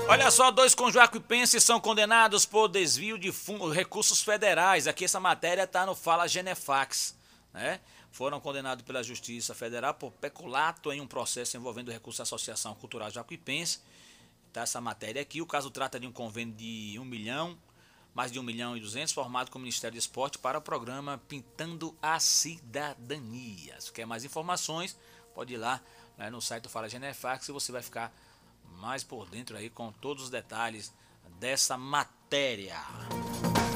Olha só, dois conjuacuipenses são condenados por desvio de recursos federais. Aqui essa matéria está no Fala Genefax, né? Foram condenados pela Justiça Federal por peculato em um processo envolvendo recurso à Associação Cultural Jacuipense. Tá essa matéria aqui. O caso trata de um convênio de 1 milhão, mais de 1.200.000, formado com o Ministério do Esporte para o programa Pintando a Cidadania. Se quer mais informações, pode ir lá, né, no site do Fala Genefax e você vai ficar mais por dentro aí com todos os detalhes dessa matéria.